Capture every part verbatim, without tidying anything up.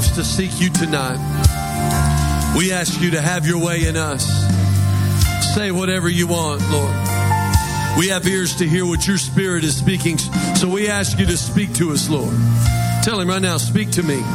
ourselves to seek you tonight. We ask you to have your way in us. Say whatever you want, Lord. We have ears to hear what your Spirit is speaking, so we ask you to speak to us, Lord. Tell him right now, speak to me.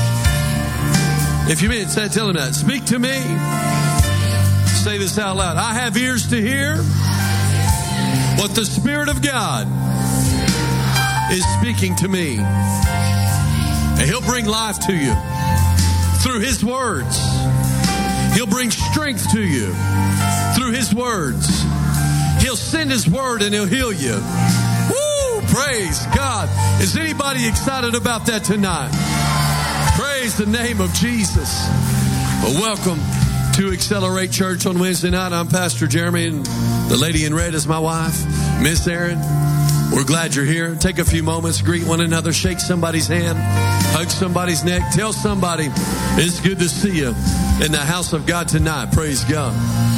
If you mean it, say, tell him that. Speak to me. Say this out loud. I have ears to hear what the Spirit of God is speaking to me. And he'll bring life to you through his words. He'll bring strength to you through his words. He'll send his word and he'll heal you. Woo! Praise God. Is anybody excited about that tonight? Praise the name of Jesus. Well, welcome to Accelerate Church on Wednesday night. I'm Pastor Jeremy, and the lady in red is my wife, Miss Erin. We're glad you're here. Take a few moments, greet one another, shake somebody's hand, hug somebody's neck, tell somebody it's good to see you in the house of God tonight. Praise God.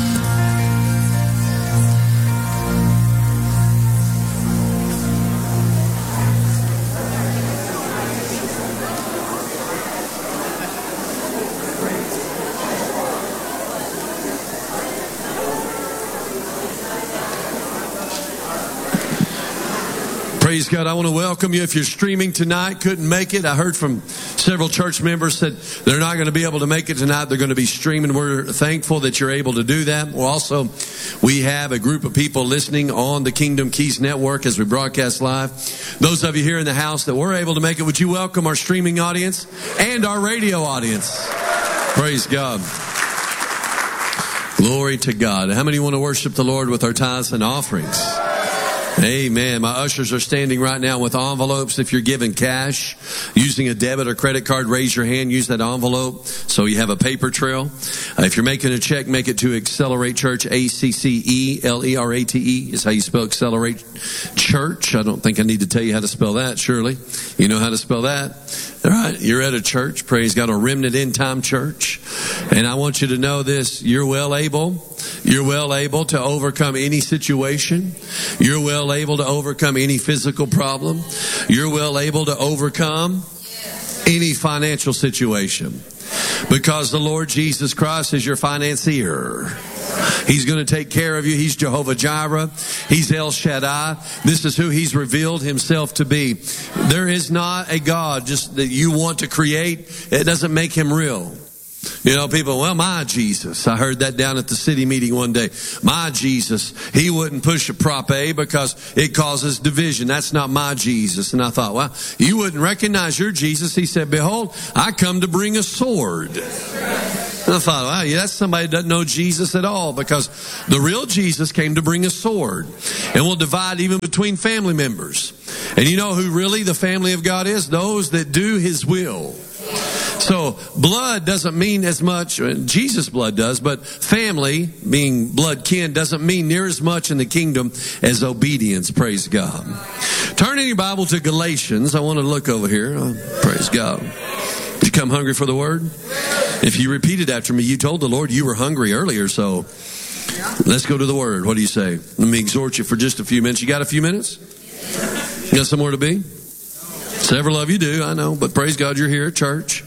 Praise God. I want to welcome you. If you're streaming tonight, couldn't make it. I heard from several church members said they're not going to be able to make it tonight. They're going to be streaming. We're thankful that you're able to do that. Well, also, we have a group of people listening on the Kingdom Keys Network as we broadcast live. Those of you here in the house that were able to make it, would you welcome our streaming audience and our radio audience? Praise God. Glory to God. How many want to worship the Lord with our tithes and offerings? Amen. My ushers are standing right now with envelopes. If you're giving cash, using a debit or credit card, raise your hand, use that envelope so you have a paper trail. Uh, if you're making a check, make it to Accelerate Church, A C C E L E R A T E is how you spell Accelerate Church. I don't think I need to tell you how to spell that, surely. You know how to spell that. All right, you're at a church, praise God, a Remnant End Time church. And I want you to know this, you're well able, you're well able to overcome any situation. You're well able to overcome any physical problem. You're well able to overcome any financial situation. Because the Lord Jesus Christ is your financier. He's going to take care of you. He's Jehovah Jireh. He's El Shaddai. This is who he's revealed himself to be. There is not a God just that you want to create. It doesn't make him real. You know, people, well, my Jesus. I heard that down at the city meeting one day. My Jesus, he wouldn't push a Prop A because it causes division. That's not my Jesus. And I thought, well, you wouldn't recognize your Jesus. He said, behold, I come to bring a sword. And I thought, wow, yeah, that's somebody that doesn't know Jesus at all, because the real Jesus came to bring a sword and will divide even between family members. And you know who really the family of God is? Those that do his will. So blood doesn't mean as much, Jesus' blood does, but family, being blood kin, doesn't mean near as much in the kingdom as obedience, praise God. Turn in your Bible to Galatians. I want to look over here. Oh, praise God. Did you come hungry for the word? If you repeated after me, you told the Lord you were hungry earlier, so let's go to the word. What do you say? Let me exhort you for just a few minutes. You got a few minutes? You got somewhere to be? Several of you do, I know, but praise God you're here at church.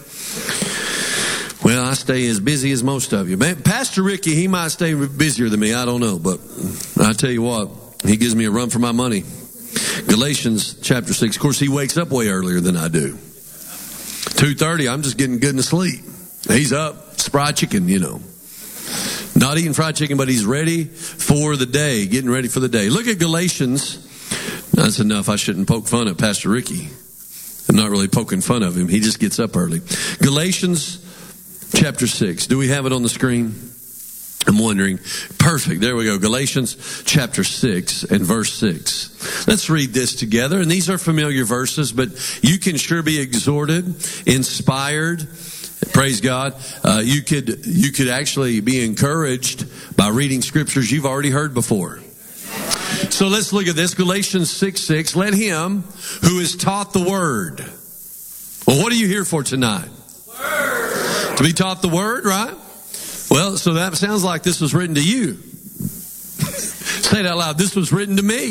Well, I stay as busy as most of you. Man, Pastor Ricky, he might stay busier than me. I don't know, but I tell you what, he gives me a run for my money. Galatians chapter six. Of course, he wakes up way earlier than I do. two thirty, I'm just getting good and asleep. He's up, fried chicken, you know. Not eating fried chicken, but he's ready for the day, getting ready for the day. Look at Galatians. That's enough. I shouldn't poke fun at Pastor Ricky. I'm not really poking fun of him. He just gets up early. Galatians chapter six. Do we have it on the screen? I'm wondering. Perfect. There we go. Galatians chapter six and verse six. Let's read this together. And these are familiar verses, but you can sure be exhorted, inspired. Praise God. Uh, you could, you could actually be encouraged by reading scriptures you've already heard before. So let's look at this. Galatians six six. Let him who is taught the word. Well, what are you here for tonight? Word. To be taught the word, right? Well, so that sounds like this was written to you. Say it out loud. This was written to me.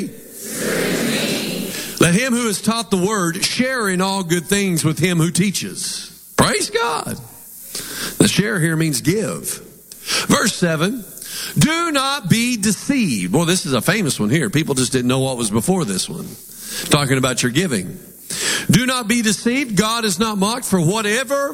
me. Let him who is taught the word share in all good things with him who teaches. Praise God. The share here means give. Verse seven, do not be deceived. Well, this is a famous one here. People just didn't know what was before this one. Talking about your giving. Do not be deceived. God is not mocked, for whatever,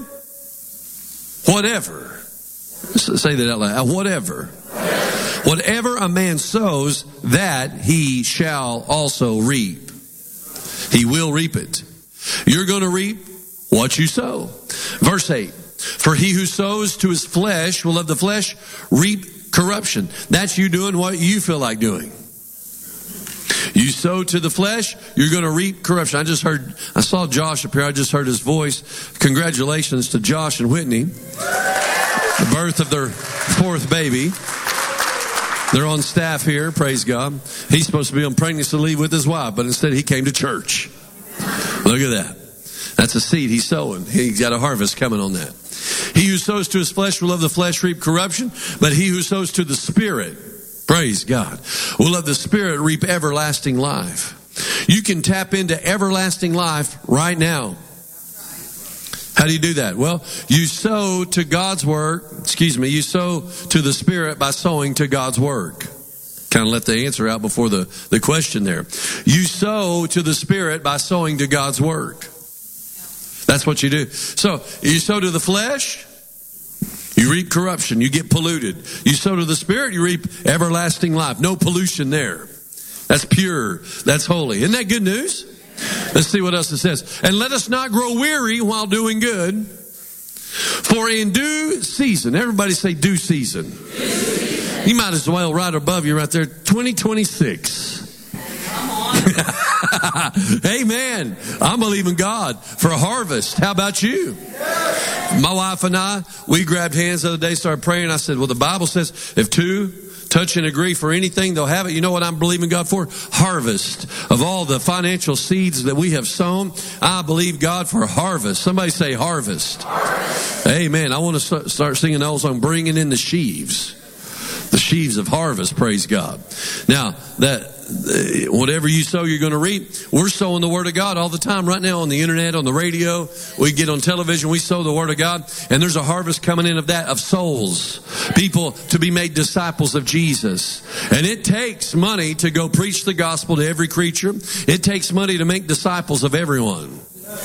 whatever. Say that out loud. Whatever. Whatever a man sows, that he shall also reap. He will reap it. You're going to reap what you sow. Verse eight. For he who sows to his flesh will of the flesh reap corruption. That's you doing what you feel like doing. You sow to the flesh, you're going to reap corruption. I just heard, I saw Josh up here. I just heard his voice. Congratulations to Josh and Whitney. The birth of their fourth baby. They're on staff here, praise God. He's supposed to be on pregnancy leave with his wife, but instead he came to church. Look at that. That's a seed he's sowing. He's got a harvest coming on that. He who sows to his flesh will of the flesh reap corruption, but he who sows to the Spirit, praise God, will of the Spirit reap everlasting life. You can tap into everlasting life right now. How do you do that? Well, you sow to God's work, excuse me, you sow to the Spirit by sowing to God's work. Kind of let the answer out before the, the question there. You sow to the Spirit by sowing to God's work. That's what you do. So, you sow to the flesh, you reap corruption, you get polluted. You sow to the Spirit, you reap everlasting life. No pollution there. That's pure. That's holy. Isn't that good news? Let's see what else it says. And let us not grow weary while doing good, for in due season, everybody say due season. Due season. You might as well right above you right there, twenty twenty-six. Come on. Amen. I'm believing God for a harvest. How about you? My wife and I, we grabbed hands the other day, started praying. I said, well, the Bible says if two touch and agree for anything, they'll have it. You know what I'm believing God for? Harvest of all the financial seeds that we have sown. I believe God for harvest. Somebody say harvest. Harvest. Amen. I want to start singing the old song, bringing in the sheaves. The sheaves of harvest, praise God. Now, that whatever you sow, you're going to reap. We're sowing the Word of God all the time right now on the internet, on the radio. We get on television, we sow the Word of God. And there's a harvest coming in of that, of souls. People to be made disciples of Jesus. And it takes money to go preach the gospel to every creature. It takes money to make disciples of everyone.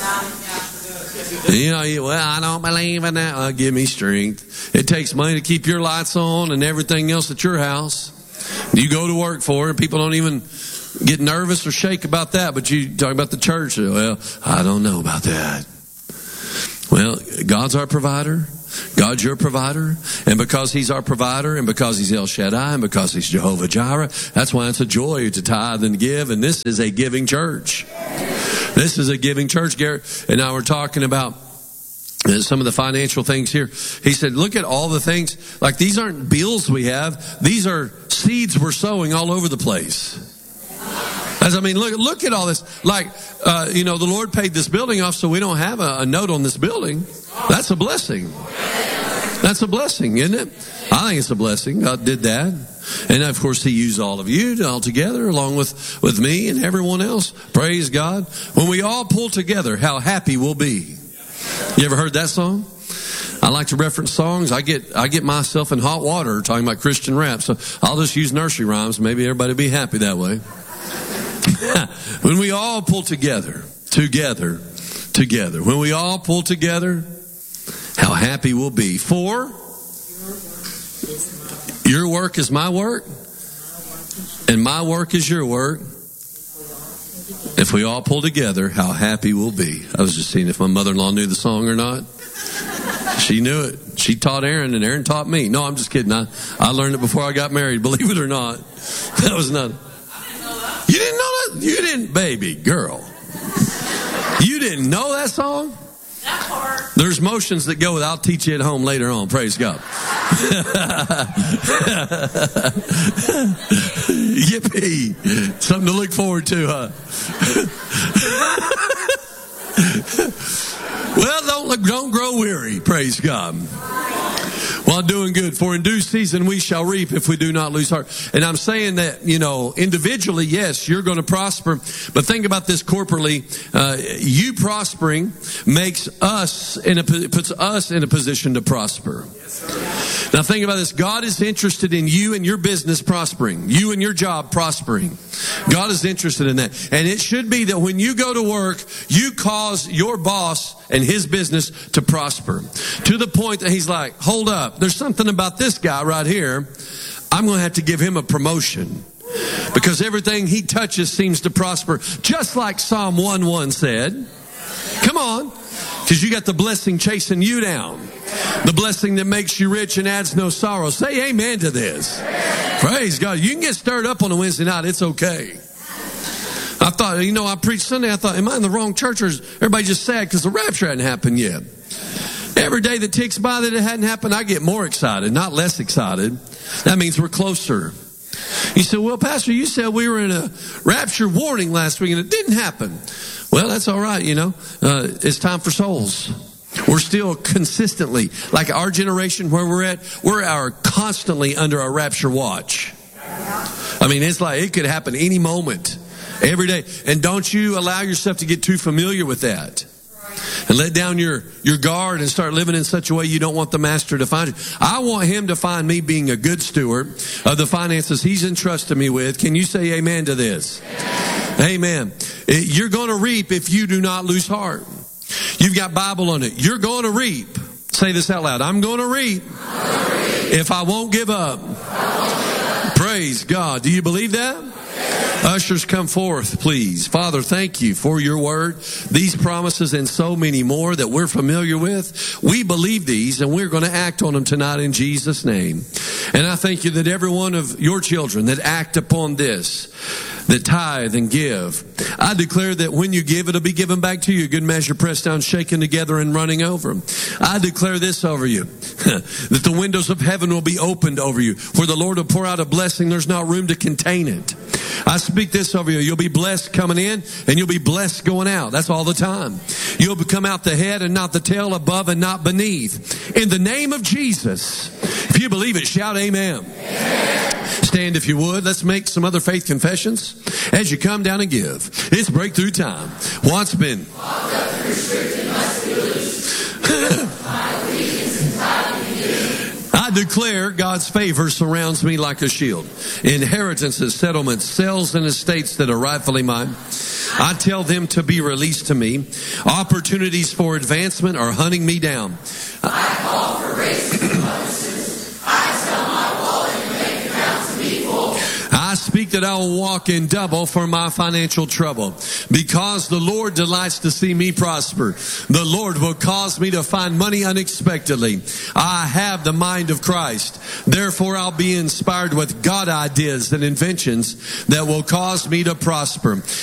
You know, you, well, I don't believe in that. Well, give me strength. It takes money to keep your lights on and everything else at your house. You go to work for it, and people don't even get nervous or shake about that. But you talk about the church. Well, I don't know about that. Well, God's our provider. God's your provider. And because He's our provider, and because He's El Shaddai, and because He's Jehovah Jireh, that's why it's a joy to tithe and give. And this is a giving church. This is a giving church. Garrett and I were talking about some of the financial things here. He said, look at all the things. Like, these aren't bills we have. These are seeds we're sowing all over the place. As I mean, look, look at all this. Like, uh, you know, the Lord paid this building off, so we don't have a, a note on this building. That's a blessing. That's a blessing, isn't it? I think it's a blessing. God did that. And of course, He used all of you all together, along with, with me and everyone else. Praise God. When we all pull together, how happy we'll be. You ever heard that song? I like to reference songs. I get I get myself in hot water talking about Christian rap. So I'll just use nursery rhymes. Maybe everybody will be happy that way. When we all pull together, together, together. When we all pull together, how happy we'll be. For your work is my work, and my work is your work. If we all pull together, how happy we'll be. I was just seeing if my mother-in-law knew the song or not. She knew it. She taught Aaron, and Aaron taught me. No, I'm just kidding. I, I learned it before I got married, believe it or not. That was not. You didn't know that? You didn't, baby girl. You didn't know that song? That part. There's motions that go with, I'll teach you at home later on. Praise God. Yippee. Something to look forward to, huh? Well, don't, don't grow weary. Praise God. Well, doing good. For in due season we shall reap if we do not lose heart. And I'm saying that, you know, individually, yes, you're going to prosper. But think about this corporately. Uh, you prospering makes us in a, puts us in a position to prosper. Now think about this. God is interested in you and your business prospering. You and your job prospering. God is interested in that. And it should be that when you go to work, you cause your boss and his business to prosper. To the point that he's like, hold up, there's something about this guy right here. I'm going to have to give him a promotion. Because everything he touches seems to prosper. Just like Psalm one one said. Come on. Because you got the blessing chasing you down. The blessing that makes you rich and adds no sorrow. Say amen to this. Praise God. You can get stirred up on a Wednesday night. It's okay. I thought, you know, I preached Sunday. I thought, am I in the wrong church, or is everybody just sad because the rapture hadn't happened yet? Every day that ticks by that it hadn't happened, I get more excited, not less excited. That means we're closer. You said, well, Pastor, you said we were in a rapture warning last week and it didn't happen. Well, that's all right, you know. Uh, it's time for souls. We're still consistently, like our generation where we're at, we're our constantly under a rapture watch. I mean, it's like it could happen any moment, every day. And don't you allow yourself to get too familiar with that. And let down your, your guard and start living in such a way you don't want the master to find you. I want him to find me being a good steward of the finances he's entrusted me with. Can you say amen to this? Amen. You're going to reap if you do not lose heart. You've got Bible on it. You're going to reap. Say this out loud. I'm going to reap if I won't give up. Praise God. Do you believe that? Ushers, come forth, please. Father, thank you for your word. These promises and so many more that we're familiar with. We believe these and we're going to act on them tonight in Jesus' name. And I thank you that every one of your children that act upon this, that tithe and give, I declare that when you give, it'll be given back to you. Good measure, pressed down, shaken together, and running over. I declare this over you, that the windows of heaven will be opened over you. For the Lord will pour out a blessing. There's not room to contain it. I speak this over you. You'll be blessed coming in and you'll be blessed going out. That's all the time. You'll become out the head and not the tail, above and not beneath. In the name of Jesus. If you believe it, shout amen. Amen. Stand if you would. Let's make some other faith confessions as you come down and give. It's breakthrough time. What's been? I declare God's favor surrounds me like a shield. Inheritances, settlements, sales, and estates that are rightfully mine, I tell them to be released to me. Opportunities for advancement are hunting me down. I call for grace and bonuses. I tell my wallet and bank account to be full. I speak that I will walk in double for my financial trouble. Because the Lord delights to see me prosper, the Lord will cause me to find money unexpectedly. I have the mind of Christ. Therefore, I'll be inspired with God ideas and inventions that will cause me to prosper.